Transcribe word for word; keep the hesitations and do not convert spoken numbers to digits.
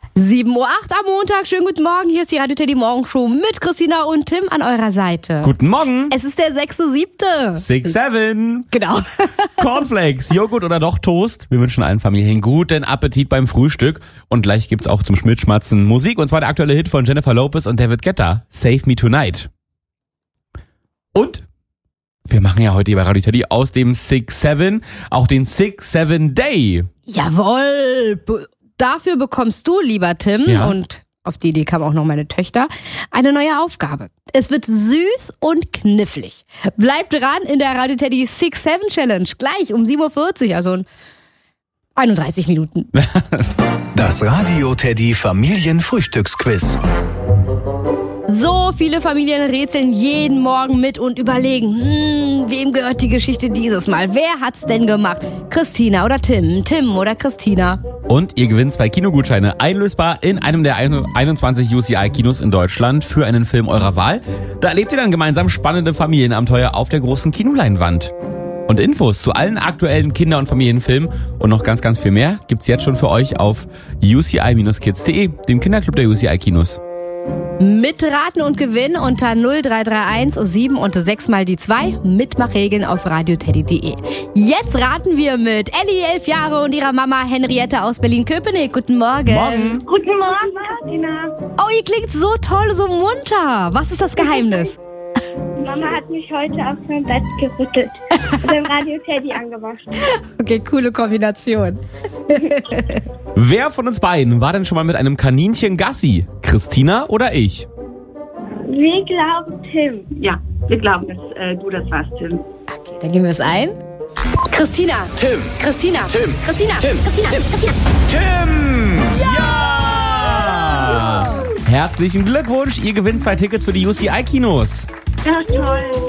sieben Uhr acht am Montag. Schönen guten Morgen. Hier ist die Radio Teddy Morgenshow mit Christina und Tim an eurer Seite. Guten Morgen. Es ist der sechste siebte six seven. Genau. Cornflakes, Joghurt oder doch Toast. Wir wünschen allen Familien guten Appetit beim Frühstück. Und gleich gibt's auch zum Schmidtschmatzen Musik. Und zwar der aktuelle Hit von Jennifer Lopez und David Guetta. Save Me Tonight. Und wir machen ja heute bei Radio Teddy aus dem six seven auch den six seven Day. Jawohl. Be- dafür bekommst du, lieber Tim, Ja. und auf die Idee kamen auch noch meine Töchter, eine neue Aufgabe. Es wird süß und knifflig. Bleibt dran in der Radio Teddy six seven Challenge. Gleich um sieben Uhr vierzig, also in einunddreißig Minuten. Das Radio Teddy Familienfrühstücksquiz. So viele Familien rätseln jeden Morgen mit und überlegen, hm, wem gehört die Geschichte dieses Mal? Wer hat's denn gemacht? Christina oder Tim? Tim oder Christina? Und ihr gewinnt zwei Kinogutscheine, einlösbar in einem der einundzwanzig U C I-Kinos in Deutschland für einen Film eurer Wahl. Da erlebt ihr dann gemeinsam spannende Familienabenteuer auf der großen Kinoleinwand. Und Infos zu allen aktuellen Kinder- und Familienfilmen und noch ganz, ganz viel mehr gibt's jetzt schon für euch auf u c i dash kids punkt de, dem Kinderclub der U C I-Kinos. Mitraten und gewinnen unter null drei drei eins sieben und sechs mal die zwei. Mitmachregeln auf radioteddy punkt de. Jetzt raten wir mit Elli, elf Jahre, und ihrer Mama Henriette aus Berlin-Köpenick. Guten Morgen. Morgen. Guten Morgen, Christina. Oh, ihr klingt so toll, so munter. Was ist das Geheimnis? Mama hat mich heute auf mein Bett gerüttelt und im Radio Teddy angemacht. Okay, coole Kombination. Wer von uns beiden war denn schon mal mit einem Kaninchen Gassi? Christina oder ich? Wir glauben Tim. Ja, wir glauben, dass äh, du das warst, Tim. Okay, dann gehen wir es ein. Christina. Tim. Christina. Tim. Christina. Tim. Christina. Tim. Christina. Tim! Ja! Herzlichen Glückwunsch, ihr gewinnt zwei Tickets für die U C I-Kinos. Ja, toll.